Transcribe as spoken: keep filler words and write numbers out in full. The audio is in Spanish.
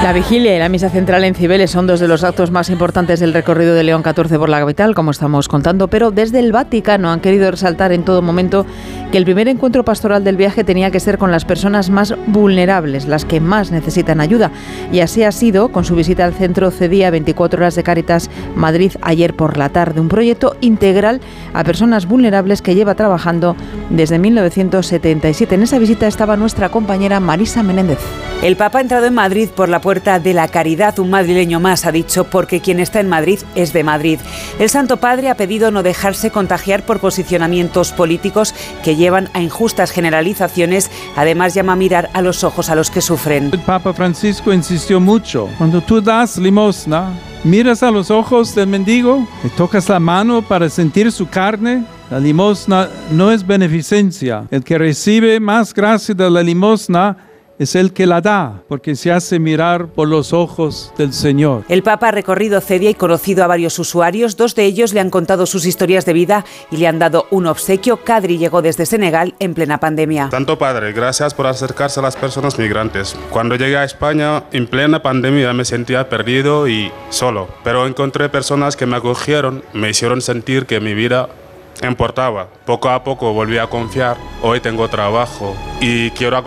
La vigilia y la misa central en Cibeles son dos de los actos más importantes del recorrido de León catorce por la capital, como estamos contando, pero desde el Vaticano han querido resaltar en todo momento que el primer encuentro pastoral del viaje tenía que ser con las personas más vulnerables, las que más necesitan ayuda. Y así ha sido con su visita al centro CEDIA veinticuatro horas de Cáritas Madrid ayer por la tarde, un proyecto integral a personas vulnerables que lleva trabajando desde mil novecientos setenta y siete. En esa visita estaba nuestra compañera Marisa Menéndez. El Papa ha entrado en Madrid por la puerta de la caridad, un madrileño más, ha dicho, porque quien está en Madrid es de Madrid. El Santo Padre ha pedido no dejarse contagiar por posicionamientos políticos que llevan a injustas generalizaciones. Además, llama a mirar a los ojos a los que sufren. El Papa Francisco insistió mucho. Cuando tú das limosna, miras a los ojos del mendigo, le tocas la mano para sentir su carne. La limosna no es beneficencia. El que recibe más gracia de la limosna es el que la da, porque se hace mirar por los ojos del Señor. El Papa ha recorrido CEDIA y conocido a varios usuarios. Dos de ellos le han contado sus historias de vida y le han dado un obsequio. Kadri llegó desde Senegal en plena pandemia. Santo Padre, gracias por acercarse a las personas migrantes. Cuando llegué a España, en plena pandemia, me sentía perdido y solo. Pero encontré personas que me acogieron, me hicieron sentir que mi vida importaba. Poco a poco volví a confiar. Hoy tengo trabajo y quiero